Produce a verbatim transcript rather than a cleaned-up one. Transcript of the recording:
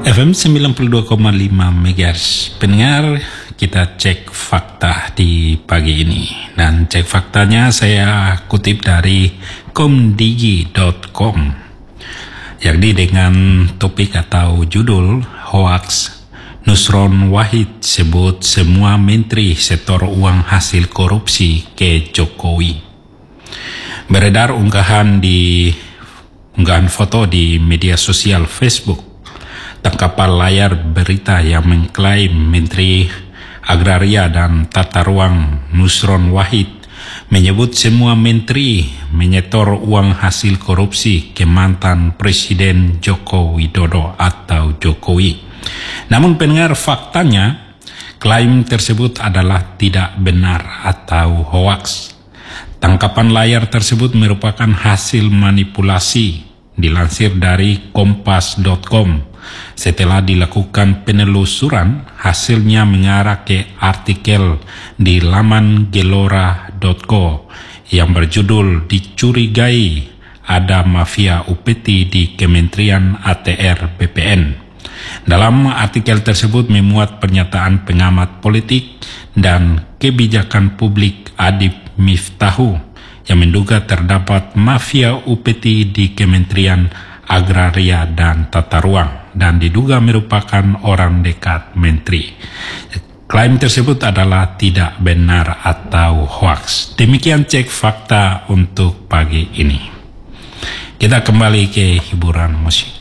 F M sembilan puluh dua koma lima megahertz. Pendengar, kita cek fakta di pagi ini. Dan cek faktanya saya kutip dari komdigi dot com, yakni dengan topik atau judul hoax Nusron Wahid sebut semua menteri setor uang hasil korupsi ke Jokowi. Beredar unggahan di unggahan foto di media sosial Facebook tangkapan layar berita yang mengklaim Menteri Agraria dan Tata Ruang Nusron Wahid menyebut semua menteri menyetor uang hasil korupsi ke mantan Presiden Joko Widodo atau Jokowi. Namun pendengar, faktanya klaim tersebut adalah tidak benar atau hoaks. Tangkapan layar tersebut merupakan hasil manipulasi dilansir dari kompas dot com. Setelah dilakukan penelusuran, hasilnya mengarah ke artikel di laman gelora dot co yang berjudul "Dicurigai ada mafia upeti di Kementerian A T R B P N". Dalam artikel tersebut memuat pernyataan pengamat politik dan kebijakan publik Adib Miftahu yang menduga terdapat mafia upeti di Kementerian Agraria dan Tata Ruang dan diduga merupakan orang dekat menteri. Klaim tersebut adalah tidak benar atau hoax. Demikian cek fakta untuk pagi ini. Kita kembali ke hiburan musik.